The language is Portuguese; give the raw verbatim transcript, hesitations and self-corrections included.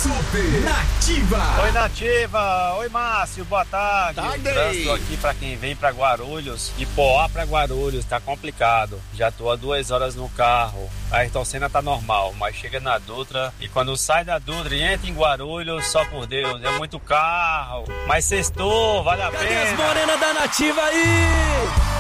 Super Nativa. Oi, Nativa. Oi, Márcio. Boa tarde. Tarde. Trânsito aqui pra quem vem pra Guarulhos. De Poá pra Guarulhos, tá complicado. Já tô há duas horas no carro. A Ayrton Senna tá normal, mas chega na Dutra e quando sai da Dutra e entra em Guarulhos, só por Deus, é muito carro. Mas sextou, vale a Cadê pena. as morenas da Nativa aí?